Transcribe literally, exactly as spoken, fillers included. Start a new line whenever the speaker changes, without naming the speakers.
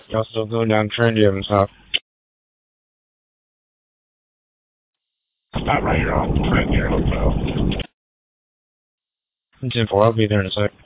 Y'all still go down trendy and stuff. Stop right here on the Trendy Hotel. ten four, I'll be there in a sec.